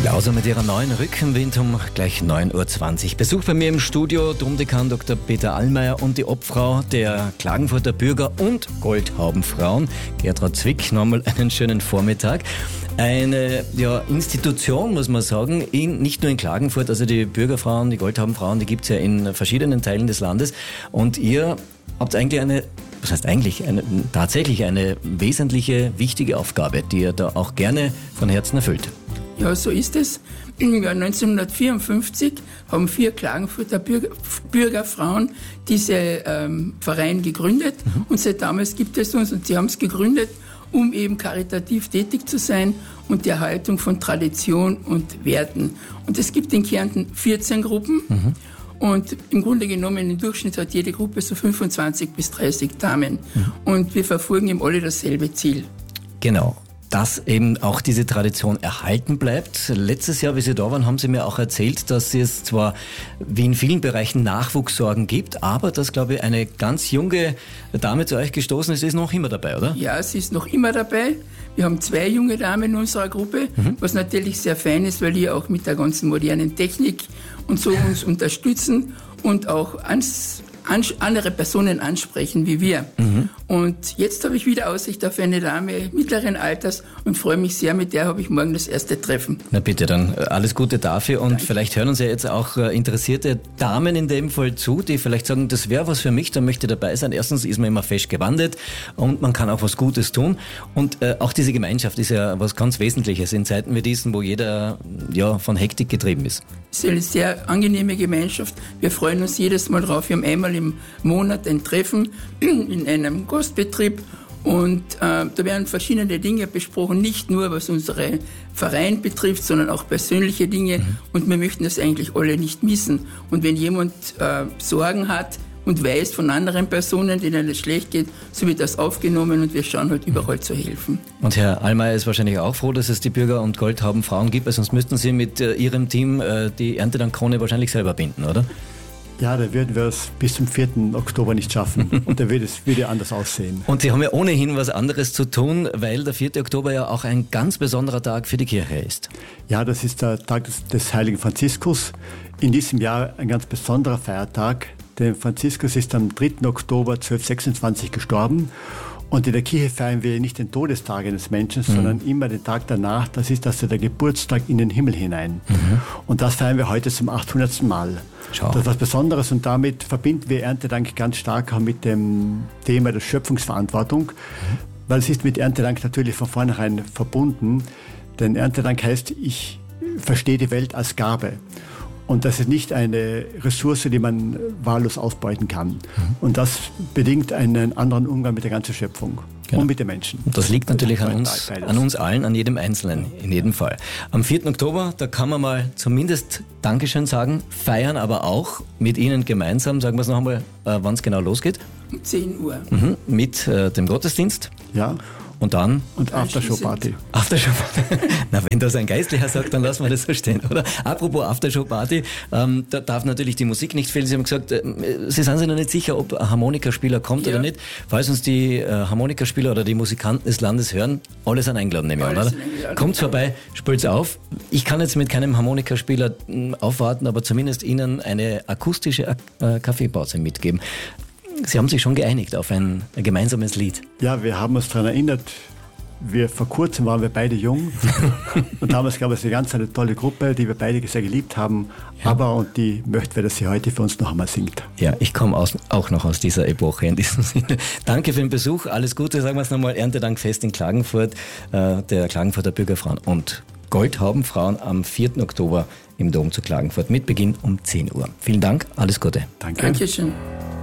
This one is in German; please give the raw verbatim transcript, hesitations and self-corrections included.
Lauser mit ihrer neuen Rückenwind um gleich neun Uhr zwanzig. Besuch bei mir im Studio Domdekan Doktor Peter Allmeier und die Obfrau der Klagenfurter Bürger- und Goldhaubenfrauen, Gertrud Zwick. Nochmal einen schönen Vormittag. Eine ja, Institution, muss man sagen, in, nicht nur in Klagenfurt, also die Bürgerfrauen, die Goldhaubenfrauen, die gibt es ja in verschiedenen Teilen des Landes. Und ihr habt eigentlich eine, was heißt eigentlich, eine, tatsächlich eine wesentliche, wichtige Aufgabe, die ihr da auch gerne von Herzen erfüllt. Ja, so ist es. Im Jahr neunzehnhundertvierundfünfzig haben vier Klagenfurter Bürger, Bürgerfrauen diesen ähm, Verein gegründet. Mhm. Und seit damals gibt es uns, und sie haben es gegründet, um eben karitativ tätig zu sein und die Erhaltung von Tradition und Werten. Und es gibt in Kärnten vierzehn Gruppen. Mhm. Und im Grunde genommen, im Durchschnitt hat jede Gruppe so fünfundzwanzig bis dreißig Damen. Mhm. Und wir verfolgen eben alle dasselbe Ziel. Genau. Dass eben auch diese Tradition erhalten bleibt. Letztes Jahr, wie Sie da waren, haben Sie mir auch erzählt, dass es zwar wie in vielen Bereichen Nachwuchssorgen gibt, aber dass, glaube ich, eine ganz junge Dame zu euch gestoßen ist, ist noch immer dabei, oder? Ja, sie ist noch immer dabei. Wir haben zwei junge Damen in unserer Gruppe, mhm. was natürlich sehr fein ist, weil die auch mit der ganzen modernen Technik und so uns unterstützen und auch ans andere Personen ansprechen wie wir. Mhm. Und jetzt habe ich wieder Aussicht auf eine Dame mittleren Alters und freue mich sehr, mit der habe ich morgen das erste Treffen. Na bitte, dann alles Gute dafür und Danke. Vielleicht hören uns ja jetzt auch interessierte Damen in dem Fall zu, die vielleicht sagen, das wäre was für mich, da möchte ich dabei sein. Erstens ist man immer fest gewandelt und man kann auch was Gutes tun und äh, auch diese Gemeinschaft ist ja was ganz Wesentliches in Zeiten wie diesen, wo jeder ja von Hektik getrieben ist. Es ist eine sehr angenehme Gemeinschaft. Wir freuen uns jedes Mal drauf. Wir haben einmal im Monat ein Treffen in einem Gastbetrieb und äh, da werden verschiedene Dinge besprochen, nicht nur was unseren Verein betrifft, sondern auch persönliche Dinge mhm. und wir möchten das eigentlich alle nicht missen. Und wenn jemand äh, Sorgen hat und weiß von anderen Personen, denen es schlecht geht, so wird das aufgenommen und wir schauen halt überall zu helfen. Und Herr Allmeier ist wahrscheinlich auch froh, dass es die Bürger- und Goldhaubenfrauen gibt, weil sonst müssten Sie mit äh, Ihrem Team äh, die Erntedankkrone wahrscheinlich selber binden, oder? Ja, da würden wir es bis zum vierten Oktober nicht schaffen und da würde es wieder anders aussehen. Und Sie haben ja ohnehin was anderes zu tun, weil der vierte Oktober ja auch ein ganz besonderer Tag für die Kirche ist. Ja, das ist der Tag des, des heiligen Franziskus. In diesem Jahr ein ganz besonderer Feiertag, denn Franziskus ist am dritten Oktober zwölfhundertsechsundzwanzig gestorben. Und in der Kirche feiern wir nicht den Todestag eines Menschen, mhm. sondern immer den Tag danach. Das ist also der Geburtstag in den Himmel hinein. Mhm. Und das feiern wir heute zum achthundertsten Mal. Schau. Das ist was Besonderes und damit verbinden wir Erntedank ganz stark auch mit dem Thema der Schöpfungsverantwortung, mhm. weil es ist mit Erntedank natürlich von vornherein verbunden. Denn Erntedank heißt, ich verstehe die Welt als Gabe. Und das ist nicht eine Ressource, die man wahllos ausbeuten kann. Mhm. Und das bedingt einen anderen Umgang mit der ganzen Schöpfung genau. und mit den Menschen. Und das liegt natürlich an uns, an uns allen, an jedem Einzelnen, in jedem Fall. Am vierten Oktober, da kann man mal zumindest Dankeschön sagen, feiern, aber auch mit Ihnen gemeinsam, sagen wir es noch einmal, äh, wann es genau losgeht. Um zehn Uhr. Mhm. Mit äh, dem Gottesdienst. Ja. Und dann? Und Aftershow-Party. Aftershow-Party. Na, wenn das ein Geistlicher sagt, dann lassen wir das so stehen, oder? Apropos Aftershow-Party, ähm, da darf natürlich die Musik nicht fehlen. Sie haben gesagt, äh, Sie sind sich noch nicht sicher, ob ein Harmonikaspieler kommt ja. oder nicht. Falls uns die äh, Harmonikaspieler oder die Musikanten des Landes hören, alle sind eingeladen, nehme ich an, oder? Kommt vorbei, spielt's auf. Ich kann jetzt mit keinem Harmonikaspieler äh, aufwarten, aber zumindest Ihnen eine akustische äh, Kaffeepause mitgeben. Sie haben sich schon geeinigt auf ein, ein gemeinsames Lied. Ja, wir haben uns daran erinnert, wir, vor kurzem waren wir beide jung und damals gab es eine ganz eine tolle Gruppe, die wir beide sehr geliebt haben, ja. aber und die möchten wir, dass sie heute für uns noch einmal singt. Ja, ich komme aus, auch noch aus dieser Epoche in diesem Sinne. Danke für den Besuch, alles Gute, sagen wir es nochmal, Erntedankfest in Klagenfurt, äh, der Klagenfurter Bürgerfrauen und Goldhaubenfrauen am vierten Oktober im Dom zu Klagenfurt mit Beginn um zehn Uhr. Vielen Dank, alles Gute. Danke. Dankeschön.